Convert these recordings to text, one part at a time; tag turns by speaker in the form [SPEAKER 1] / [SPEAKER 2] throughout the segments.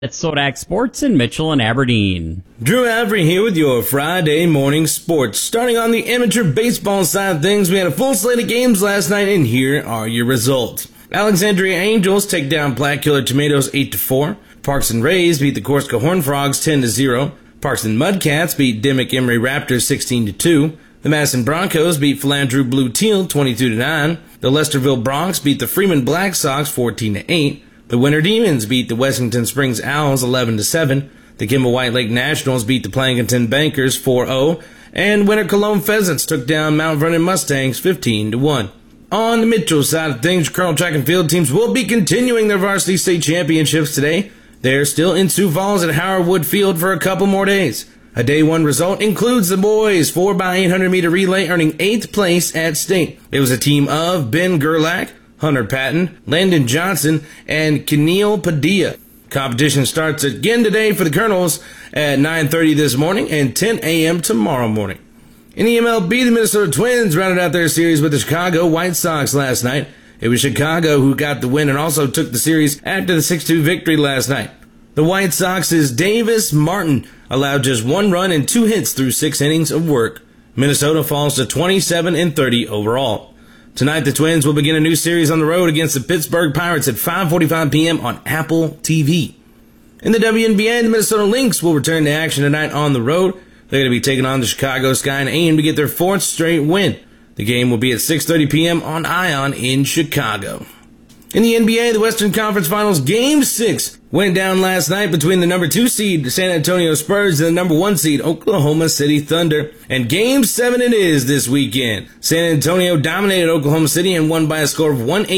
[SPEAKER 1] It's Sodak Sports in Mitchell and Aberdeen.
[SPEAKER 2] Drew Avery here with your Friday morning sports. Starting on the amateur baseball side of things, we had a full slate of games last night, and here are your results. Alexandria Angels take down Black Killer Tomatoes 8-4. Parkson Rays beat the Corsica Horned Frogs 10-0. Parkson Mudcats beat Dimmick Emery Raptors 16-2. The Madison Broncos beat Philandrew Blue Teal 22-9. The Lesterville Bronx beat the Freeman Black Sox 14-8. The Winter Demons beat the Wessington Springs Owls 11-7. The Kimball White Lake Nationals beat the Plankinton Bankers 4-0. And Winter Cologne Pheasants took down Mount Vernon Mustangs 15-1. On the Mitchell side of things, Colonel Track and Field teams will be continuing their varsity state championships today. They're still in Sioux Falls at Howard Wood Field for a couple more days. A day one result includes the boys 4x800 meter relay earning 8th place at state. It was a team of Ben Gerlach, Hunter Patton, Landon Johnson, and Keneal Padilla. Competition starts again today for the Colonels at 9:30 this morning and 10 a.m. tomorrow morning. In the MLB, the Minnesota Twins rounded out their series with the Chicago White Sox last night. It was Chicago who got the win and also took the series after the 6-2 victory last night. The White Sox's Davis Martin allowed just 1 run and 2 hits through 6 innings of work. Minnesota falls to 27-30 overall. Tonight, the Twins will begin a new series on the road against the Pittsburgh Pirates at 5:45 p.m. on Apple TV. In the WNBA, the Minnesota Lynx will return to action tonight on the road. They're going to be taking on the Chicago Sky and aim to get their 4th straight win. The game will be at 6:30 p.m. on Ion in Chicago. In the NBA, the Western Conference Finals Game 6 went down last night between the number 2 seed San Antonio Spurs and the number 1 seed Oklahoma City Thunder. And Game 7 it is this weekend. San Antonio dominated Oklahoma City and won by a score of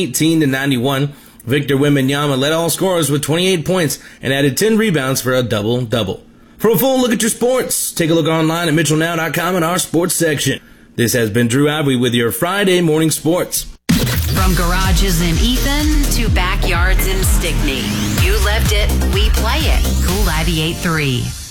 [SPEAKER 2] 118-91. Victor Wembanyama led all scorers with 28 points and added 10 rebounds for a double-double. For a full look at your sports, take a look online at MitchellNow.com in our sports section. This has been Drew Avery with your Friday morning sports.
[SPEAKER 3] From garages in Ethan to backyards in Stickney, you left it, we play it. Cool 98.3.